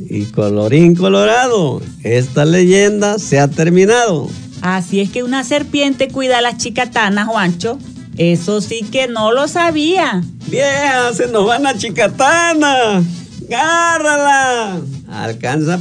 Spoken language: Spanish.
Y colorín colorado, esta leyenda se ha terminado. Así es que una serpiente cuida a las chicatanas, Juancho. Eso sí que no lo sabía. Vieja, se nos van a chicatana. ¡Gárrala! Alcanza